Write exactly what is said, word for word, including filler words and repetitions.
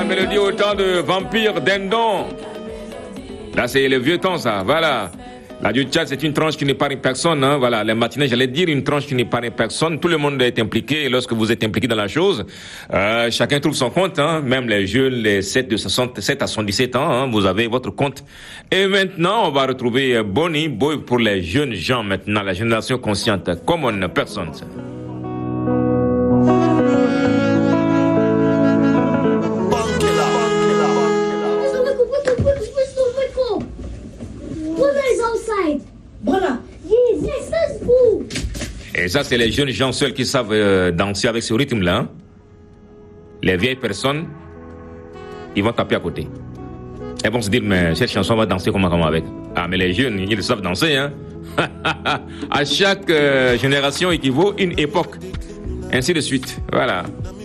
mélodie au temps de Vampire Dindon. Là, c'est le vieux temps, ça. Voilà. La du Tchad, c'est une tranche qui n'épargne personne. Hein. Voilà, les matinées, j'allais dire une tranche qui n'épargne personne. Tout le monde est impliqué. Et lorsque vous êtes impliqué dans la chose, euh, chacun trouve son compte. Hein. Même les jeunes, les sept de soixante-sept à soixante-dix-sept ans, hein, vous avez votre compte. Et maintenant, on va retrouver Bonnie Boy pour les jeunes gens maintenant, la génération consciente. Common person. Et ça, c'est les jeunes gens seuls qui savent euh, danser avec ce rythme-là. Hein. Les vieilles personnes, ils vont taper à côté. Elles vont se dire, mais cette chanson va danser comment, comment avec. Ah, mais les jeunes, ils savent danser. Hein. À chaque euh, génération équivaut une époque. Ainsi de suite. Voilà.